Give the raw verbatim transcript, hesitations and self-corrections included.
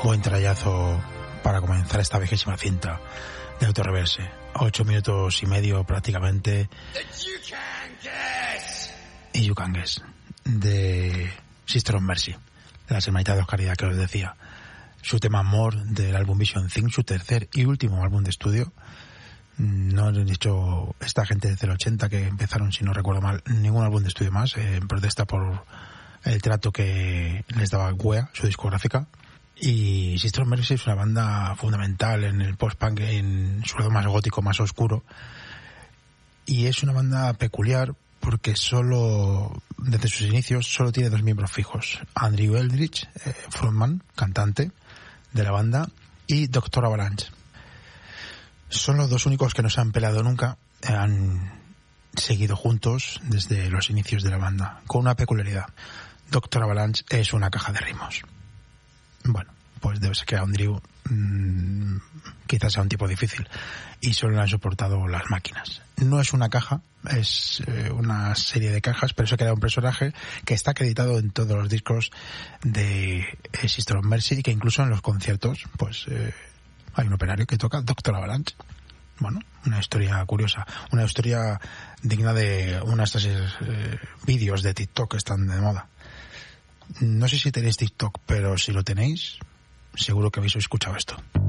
Buen trayazo para comenzar esta vigésima cinta de Autorreverse. Ocho minutos y medio prácticamente. Y You Can Guess de Sister of Mercy, de las hermanitas de Oscaridad que os decía. Su tema More del álbum Vision Thing, su tercer y último álbum de estudio. No han dicho esta gente desde el ochenta que empezaron, si no recuerdo mal, ningún álbum de estudio más, eh, en protesta por el trato que les daba W E A, su discográfica. Y Sister of Mercy es una banda fundamental en el post-punk, en su lado más gótico, más oscuro. Y es una banda peculiar porque solo, desde sus inicios, solo tiene dos miembros fijos. Andrew Eldritch, eh, frontman, cantante de la banda, y doctor Avalanche. Son los dos únicos que no se han peleado nunca, han seguido juntos desde los inicios de la banda, con una peculiaridad. doctor Avalanche es una caja de ritmos. Bueno, pues debe ser que Andrew mmm, quizás sea un tipo difícil y solo le han soportado las máquinas. No es una caja, es eh, una serie de cajas, pero eso queda un personaje que está acreditado en todos los discos de Sister of Mercy y que incluso en los conciertos, pues... Eh, hay un operario que toca doctor Avalanche. Bueno, una historia curiosa, una historia digna de uno de estos eh, vídeos de TikTok que están de moda. No sé si tenéis TikTok, pero si lo tenéis, seguro que habéis escuchado esto.